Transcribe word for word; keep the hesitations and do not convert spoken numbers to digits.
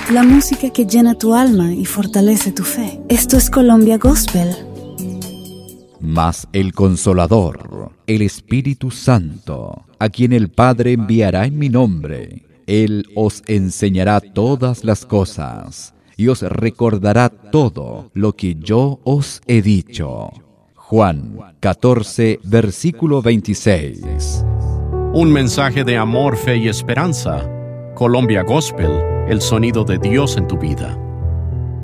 la música que llena tu alma y fortalece tu fe. Esto es Colombia Gospel. Mas el Consolador, el Espíritu Santo, a quien el Padre enviará en mi nombre, Él os enseñará todas las cosas y os recordará todo lo que yo os he dicho. Juan catorce, versículo veintiséis. Un mensaje de amor, fe y esperanza. Colombia Gospel, el sonido de Dios en tu vida.